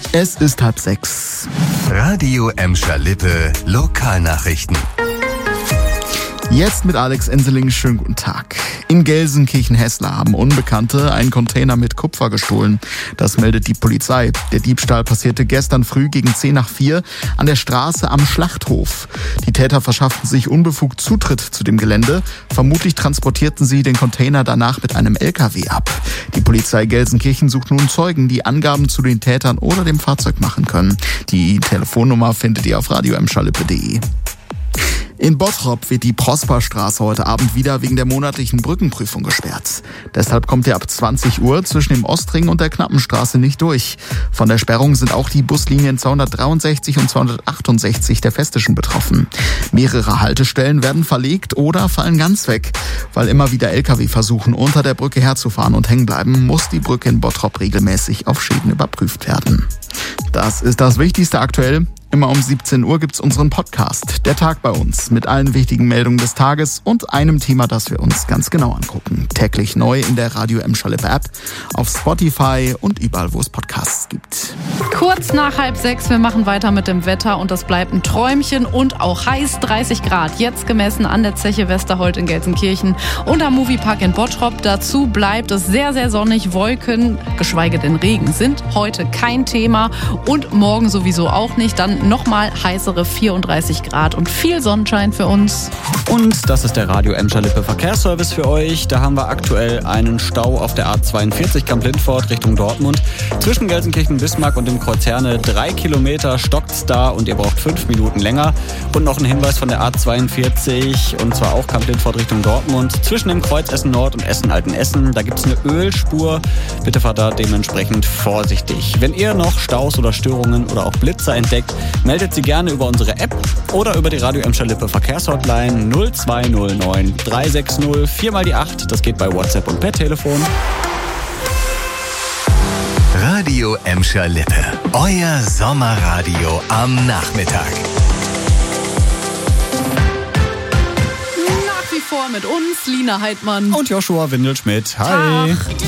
Es ist 5:30. Radio Emscher-Lippe, Lokalnachrichten. Jetzt mit Alex Enseling, schönen guten Tag. In Gelsenkirchen-Hessler haben Unbekannte einen Container mit Kupfer gestohlen. Das meldet die Polizei. Der Diebstahl passierte gestern früh gegen 3:10 an der Straße am Schlachthof. Die Täter verschafften sich unbefugt Zutritt zu dem Gelände. Vermutlich transportierten sie den Container danach mit einem LKW ab. Die Polizei Gelsenkirchen sucht nun Zeugen, die Angaben zu den Tätern oder dem Fahrzeug machen können. Die Telefonnummer findet ihr auf radioemscherlippe.de. In Bottrop wird die Prosperstraße heute Abend wieder wegen der monatlichen Brückenprüfung gesperrt. Deshalb kommt ihr ab 20 Uhr zwischen dem Ostring und der Knappenstraße nicht durch. Von der Sperrung sind auch die Buslinien 263 und 268 der Festischen betroffen. Mehrere Haltestellen werden verlegt oder fallen ganz weg. Weil immer wieder Lkw versuchen, unter der Brücke herzufahren und hängen bleiben, muss die Brücke in Bottrop regelmäßig auf Schäden überprüft werden. Das ist das Wichtigste aktuell. Immer um 17 Uhr gibt's unseren Podcast, Der Tag bei uns, mit allen wichtigen Meldungen des Tages und einem Thema, das wir uns ganz genau angucken. Täglich neu in der Radio Emscher-Lippe App, auf Spotify und überall, wo es Podcasts gibt. Kurz nach 5:30, wir machen weiter mit dem Wetter und das bleibt ein Träumchen und auch heiß, 30 Grad. Jetzt gemessen an der Zeche Westerhold in Gelsenkirchen und am Moviepark in Bottrop. Dazu bleibt es sehr, sehr sonnig. Wolken, geschweige denn Regen, sind heute kein Thema und morgen sowieso auch nicht. Dann nochmal heißere 34 Grad und viel Sonnenschein für uns. Und das ist der Radio Emscher-Lippe Verkehrsservice für euch. Da haben wir aktuell einen Stau auf der A42 Kamp-Lintfort Richtung Dortmund. Zwischen Gelsenkirchen-Bismarck und dem Kreuz Herne 3 Kilometer stockt's da und ihr braucht 5 Minuten länger. Und noch ein Hinweis von der A42 und zwar auch Kamp-Lintfort Richtung Dortmund. Zwischen dem Kreuz Essen-Nord und Essen-Altenessen, da gibt's eine Ölspur. Bitte fahrt da dementsprechend vorsichtig. Wenn ihr noch Staus oder Störungen oder auch Blitzer entdeckt, meldet sie gerne über unsere App oder über die Radio Emscher-Lippe Verkehrshotline 0209 360 4x8. Das geht bei WhatsApp und per Telefon. Radio Emscher-Lippe, euer Sommerradio am Nachmittag. Nach wie vor mit uns, Lina Heidmann Und Joshua Windelschmidt. Hi. Tag.